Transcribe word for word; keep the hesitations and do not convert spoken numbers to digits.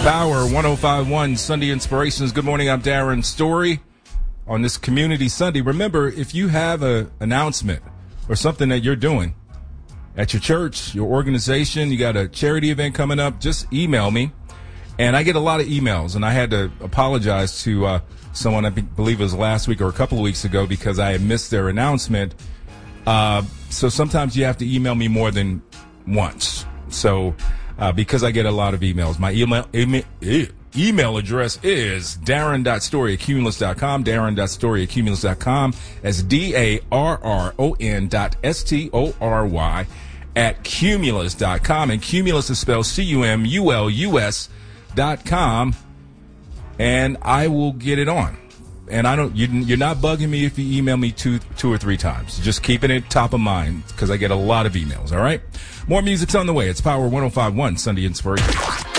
Power one oh five point one Sunday Inspirations. Good morning, I'm Darren Story. On this Community Sunday, remember, if you have an announcement or something that you're doing at your church, your organization, you got a charity event coming up, just email me. And I get a lot of emails, and I had to apologize to uh, someone, I be- believe it was last week or a couple of weeks ago, because I had missed their announcement. Uh, so sometimes you have to email me more than once. So uh, because I get a lot of emails, my email email, email address is darren dot story at cumulus dot com, darren dot story at cumulus dot com. That's D A R R O N dot S T O R Y at cumulus dot com. And Cumulus is spelled C U M U L U S dot com, and I will get it on. And I don't, you, you're not bugging me if you email me two, two or three times. Just keeping it top of mind because I get a lot of emails. All right. More music's on the way. It's Power one oh five point one Sunday Inspiration.